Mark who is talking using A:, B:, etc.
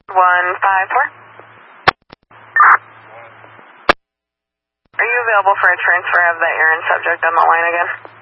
A: 154. Are you available for a transfer of that urine subject on the line again?